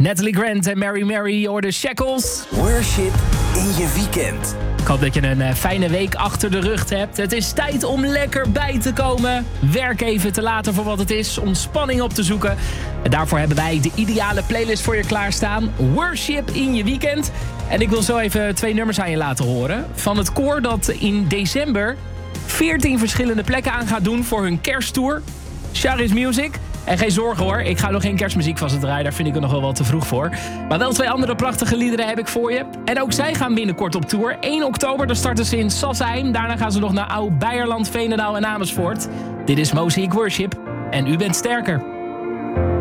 Natalie Grant en Mary Mary or the Shackles. Worship in je weekend. Ik hoop dat je een fijne week achter de rug hebt. Het is tijd om lekker bij te komen. Werk even te laten voor wat het is. Ontspanning op te zoeken. En daarvoor hebben wij de ideale playlist voor je klaarstaan. Worship in je weekend. En ik wil zo even 2 nummers aan je laten horen. Van het koor dat in december 14 verschillende plekken aan gaat doen voor hun kersttour. Charis Music. En geen zorgen hoor, ik ga nog geen kerstmuziek van ze draaien. Daar vind ik er nog wel wat te vroeg voor. Maar wel 2 andere prachtige liederen heb ik voor je. En ook zij gaan binnenkort op tour. 1 oktober, dan starten ze in Sassheim. Daarna gaan ze nog naar Oud-Beierland, Veenendaal en Amersfoort. Dit is Mosaic Worship. En u bent sterker.